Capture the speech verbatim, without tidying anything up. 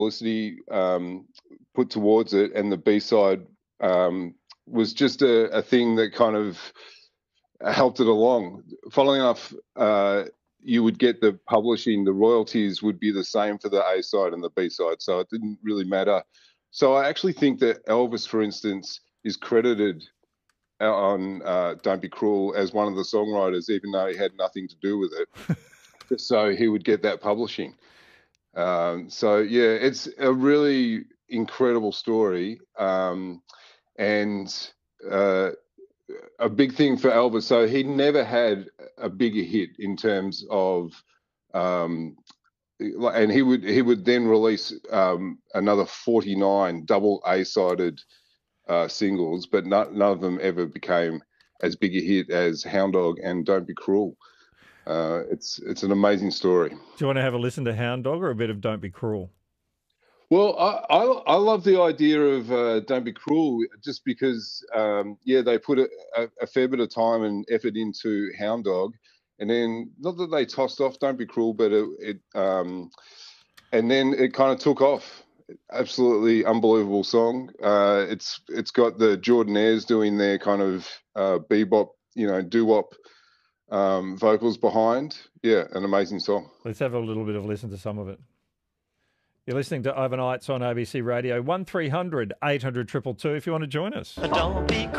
publicity um, put towards it, and the B-side um, was just a, a thing that kind of helped it along. Funnily enough, uh, you would get the publishing, the royalties would be the same for the A-side and the B-side, so it didn't really matter. So I actually think that Elvis, for instance, is credited on uh, Don't Be Cruel as one of the songwriters, even though he had nothing to do with it. So he would get that publishing. Um, so, yeah, it's a really incredible story. Um, and uh, a big thing for Elvis. So he never had a bigger hit in terms of, um, and he would he would then release um, another forty-nine double A-sided uh, singles, but not, none of them ever became as big a hit as Hound Dog and Don't Be Cruel. Uh, it's it's an amazing story. Do you want to have a listen to Hound Dog or a bit of Don't Be Cruel? Well, I, I, I love the idea of uh, Don't Be Cruel, just because, um, yeah, they put a, a, a fair bit of time and effort into Hound Dog, and then not that they tossed off Don't Be Cruel, but it, it um, and then it kind of took off. Absolutely unbelievable song. Uh, it's it's got the Jordanaires doing their kind of uh, bebop, you know, doo-wop um, vocals behind. Yeah, an amazing song. Let's have a little bit of a listen to some of it. You're listening to Overnights on A B C Radio. one three hundred eight hundred two two two if you want to join us. Don't be